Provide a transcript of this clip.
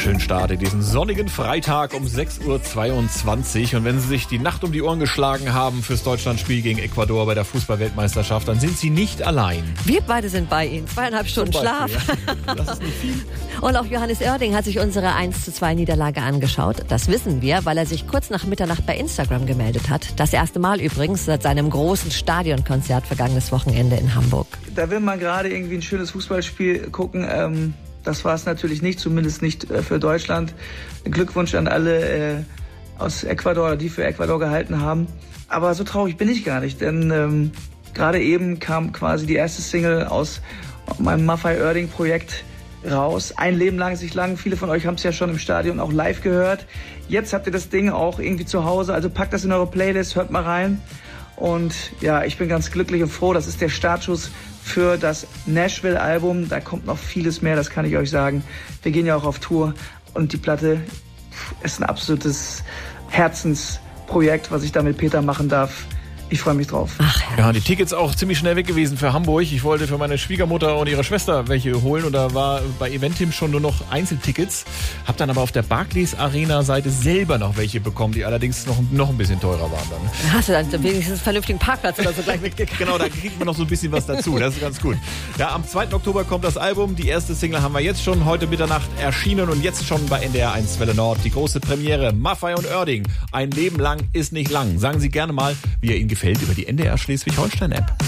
wunderschönen Start in diesen sonnigen Freitag um 6.22 Uhr. Und wenn Sie sich die Nacht um die Ohren geschlagen haben fürs Deutschlandspiel gegen Ecuador bei der Fußball-Weltmeisterschaft, dann sind Sie nicht allein. Wir beide sind bei Ihnen. 2,5 Stunden Schlaf. Ja. Das ist nicht viel. Und auch Johannes Oerding hat sich unsere 1:2 Niederlage angeschaut. Das wissen wir, weil er sich kurz nach Mitternacht bei Instagram gemeldet hat. Das erste Mal übrigens seit seinem großen Stadionkonzert vergangenes Wochenende in Hamburg. Da will man gerade irgendwie ein schönes Fußballspiel gucken. Das war es natürlich nicht, zumindest nicht für Deutschland. Glückwunsch an alle aus Ecuador, die für Ecuador gehalten haben. Aber so traurig bin ich gar nicht, denn gerade eben kam quasi die erste Single aus meinem Maffei Oerding Projekt raus. Ein Leben lang, sich lang. Viele von euch haben es ja schon im Stadion auch live gehört. Jetzt habt ihr das Ding auch irgendwie zu Hause, also packt das in eure Playlist, hört mal rein. Und ja, ich bin ganz glücklich und froh. Das ist der Startschuss für das Nashville-Album. Da kommt noch vieles mehr, das kann ich euch sagen. Wir gehen ja auch auf Tour und die Platte ist ein absolutes Herzensprojekt, was ich da mit Peter machen darf. Ich freue mich drauf. Ach, ja, die Tickets auch ziemlich schnell weg gewesen für Hamburg. Ich wollte für meine Schwiegermutter und ihre Schwester welche holen und da war bei Eventim schon nur noch Einzeltickets. Hab dann aber auf der Barclays Arena Seite selber noch welche bekommen, die allerdings noch ein bisschen teurer waren dann. Hast du dann wenigstens einen vernünftigen Parkplatz oder so gleich mitgekriegt? Genau, da kriegt man noch so ein bisschen was dazu. Das ist ganz gut. Ja, am 2. Oktober kommt das Album. Die erste Single haben wir jetzt schon heute Mitternacht erschienen und jetzt schon bei NDR 1 Welle Nord. Die große Premiere. Maffei und Oerding. Ein Leben lang ist nicht lang. Sagen Sie gerne mal, wie er Ihnen gefällt über die NDR Schleswig-Holstein-App.